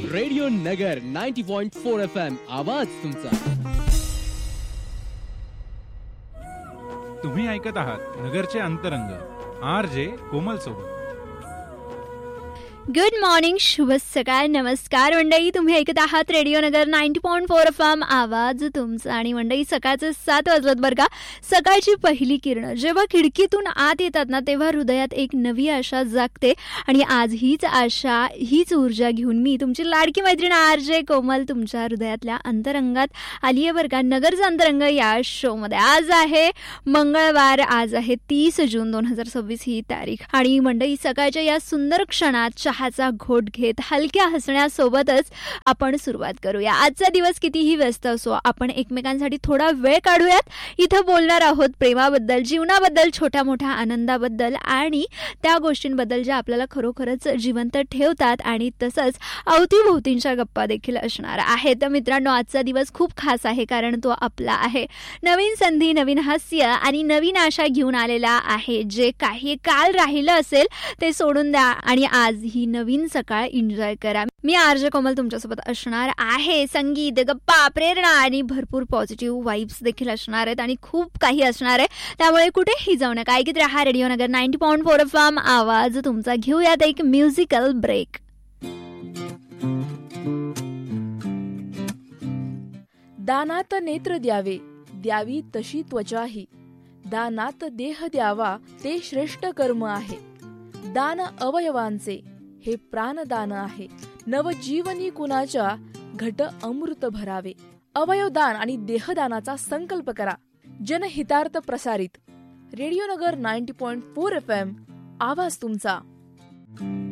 Radio नगर 90.4 FM आवाज तुमचा. तुम्ही ऐकत आहात नगरचे अंतरंग RJ कोमल सोबत. गुड मॉर्निंग, शुभ सकाळ, नमस्कार मंडळी. तुम्ही ऐकत आहात रेडिओ नगर 90.4 FM आवाज तुमचा. आणि मंडळी, सकाळचे 7 वाजलेत बरं का. सकाळची पहिली किरण जेव्हा खिडकीतून आत येतात ना, तेव्हा हृदयात एक नवी आशा जागते. आणि आज हीच आशा, हीच ऊर्जा घेऊन मी तुमची लाडकी मैत्रीण RJ कोमल तुमच्या हृदयातल्या अंतरंगात आली आहे बरं का. नगरचं अंतरंग या शोमध्ये. आज आहे मंगळवार, आज आहे 30 जून 2026 ही तारीख. आणि मंडळी, सकाळच्या या सुंदर क्षणात चहाचा घोट घेत हलक्या हसण्यासोबतच आपण सुरुवात करूया. आजचा दिवस कितीही व्यस्त असो, आपण एकमेकांसाठी थोडा वेळ काढूयात. इथं बोलणार आहोत प्रेमाबद्दल, जीवनाबद्दल, छोट्या मोठ्या आनंदाबद्दल आणि त्या गोष्टींबद्दल ज्या आपल्याला खरोखरच जिवंत ठेवतात. आणि तसंच अवतीभोवतींच्या गप्पा देखील असणार आहेत. तर मित्रांनो, आजचा दिवस खूप खास आहे, कारण तो आपला आहे. नवीन संधी, नवीन हास्य आणि नवीन आशा घेऊन आलेला आहे. जे काही काल राहिलं असेल ते सोडून द्या आणि आज ही नवीन सकाळ एन्जॉय करा. मी RJ कोमल तुमच्यासोबत असणार आहे. संगीत, गप्पा, प्रेरणा आणि भरपूर पॉझिटिव्ह वाइब्स देखील असणार आहेत आणि खूप काही असणार आहे. त्यामुळे कुठेही जाऊ नका, ऐकत राहा रेडिओ नगर 90.4 FM आवाज तुमचा. घेऊयात एक म्युझिकल ब्रेक. दानात नेत्र द्यावे, द्यावी तशी त्वचाही. दानात देह द्यावा, ते श्रेष्ठ कर्म आहे. दान अवयवांचे, हे प्राणदान आहे. नवजीवनी कुणाच्या, घट अमृत भरावे. अवयवदान आणि देहदानाचा संकल्प करा. जनहितार्थ प्रसारित रेडिओ नगर 90.4 FM आवाज तुमचा.